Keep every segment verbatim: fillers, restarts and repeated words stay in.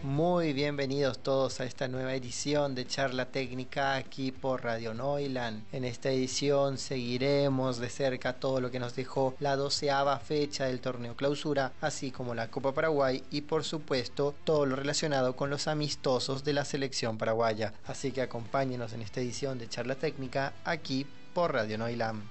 Muy bienvenidos todos a esta nueva edición de Charla Técnica aquí por Radio Neuland. En esta edición seguiremos de cerca todo lo que nos dejó la doceava fecha del torneo Clausura, así como la Copa Paraguay y por supuesto todo lo relacionado con los amistosos de la selección paraguaya. Así que acompáñenos en esta edición de Charla Técnica aquí por Radio Neuland.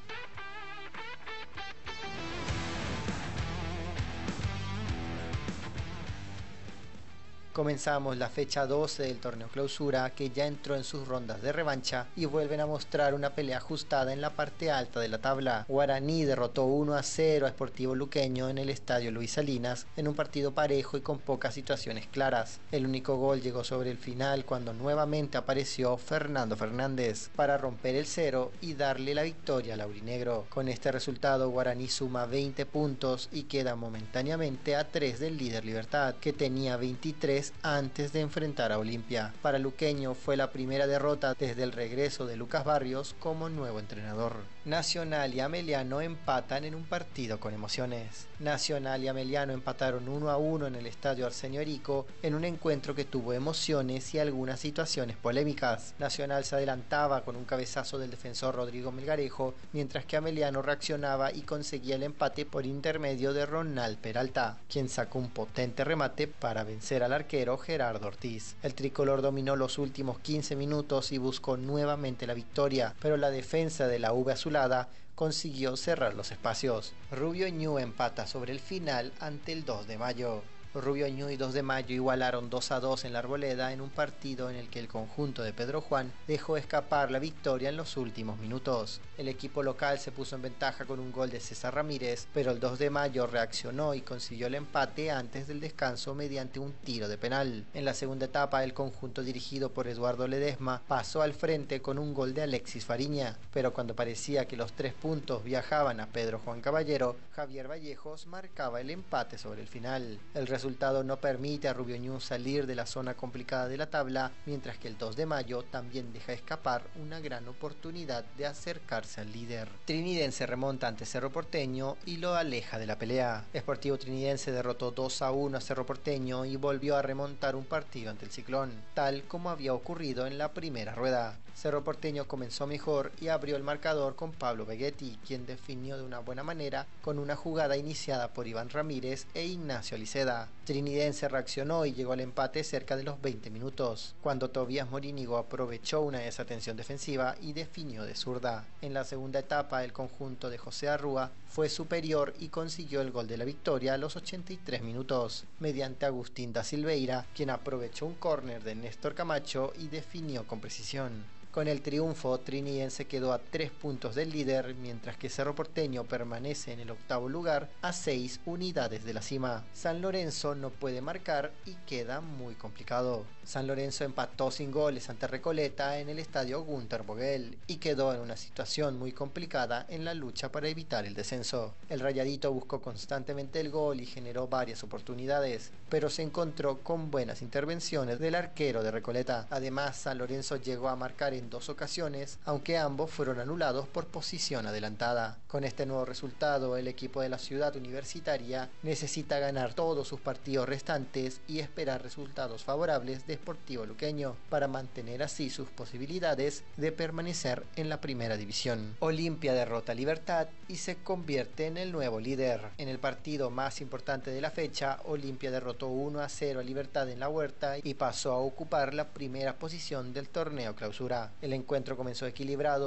Comenzamos la fecha doce del torneo Clausura, que ya entró en sus rondas de revancha y vuelven a mostrar una pelea ajustada en la parte alta de la tabla. Guaraní derrotó uno a cero a Sportivo Luqueño en el estadio Luis Salinas en un partido parejo y con pocas situaciones claras. El único gol llegó sobre el final cuando nuevamente apareció Fernando Fernández para romper el cero y darle la victoria al aurinegro. Con este resultado Guaraní suma veinte puntos y queda momentáneamente a tres del líder Libertad, que tenía veintitrés antes de enfrentar a Olimpia. Para Luqueño fue la primera derrota desde el regreso de Lucas Barrios como nuevo entrenador. Nacional y Ameliano empatan en un partido con emociones. Nacional y Ameliano empataron uno a uno en el estadio Arsenio Erico en un encuentro que tuvo emociones y algunas situaciones polémicas. Nacional se adelantaba con un cabezazo del defensor Rodrigo Melgarejo, mientras que Ameliano reaccionaba y conseguía el empate por intermedio de Ronald Peralta, quien sacó un potente remate para vencer al arquero Gerardo Ortiz. El tricolor dominó los últimos quince minutos y buscó nuevamente la victoria, pero la defensa de la V azulada consiguió cerrar los espacios. Rubio Ñu empata sobre el final ante el dos de mayo. Rubio Ñu y dos de mayo igualaron dos a dos en la Arboleda en un partido en el que el conjunto de Pedro Juan dejó escapar la victoria en los últimos minutos. El equipo local se puso en ventaja con un gol de César Ramírez, pero el dos de mayo reaccionó y consiguió el empate antes del descanso mediante un tiro de penal. En la segunda etapa el conjunto dirigido por Eduardo Ledesma pasó al frente con un gol de Alexis Fariña, pero cuando parecía que los tres puntos viajaban a Pedro Juan Caballero, Javier Vallejos marcaba el empate sobre el final. El El resultado no permite a Rubio Ñu salir de la zona complicada de la tabla, mientras que el dos de mayo también deja escapar una gran oportunidad de acercarse al líder. Trinidense remonta ante Cerro Porteño y lo aleja de la pelea. Sportivo Trinidense derrotó dos a uno a Cerro Porteño y volvió a remontar un partido ante el Ciclón, tal como había ocurrido en la primera rueda. Cerro Porteño comenzó mejor y abrió el marcador con Pablo Beghetti, quien definió de una buena manera con una jugada iniciada por Iván Ramírez e Ignacio Liceda. Trinidense reaccionó y llegó al empate cerca de los veinte minutos, cuando Tobías Morínigo aprovechó una desatención defensiva y definió de zurda. En la segunda etapa el conjunto de José Arrúa fue superior y consiguió el gol de la victoria a los ochenta y tres minutos, mediante Agustín da Silveira, quien aprovechó un córner de Néstor Camacho y definió con precisión. Con el triunfo, Trinidense quedó a tres puntos del líder, mientras que Cerro Porteño permanece en el octavo lugar a seis unidades de la cima. San Lorenzo no puede marcar y queda muy complicado. San Lorenzo empató sin goles ante Recoleta en el estadio Gunter Vogel y quedó en una situación muy complicada en la lucha para evitar el descenso. El Rayadito buscó constantemente el gol y generó varias oportunidades, pero se encontró con buenas intervenciones del arquero de Recoleta. Además, San Lorenzo llegó a marcar en dos ocasiones, aunque ambos fueron anulados por posición adelantada. Con este nuevo resultado, el equipo de la ciudad universitaria necesita ganar todos sus partidos restantes y esperar resultados favorables de Sportivo Luqueño para mantener así sus posibilidades de permanecer en la primera división. Olimpia derrota a Libertad y se convierte en el nuevo líder. En el partido más importante de la fecha, Olimpia derrotó uno a cero a Libertad en la Huerta y pasó a ocupar la primera posición del torneo Clausura. El encuentro comenzó equilibrado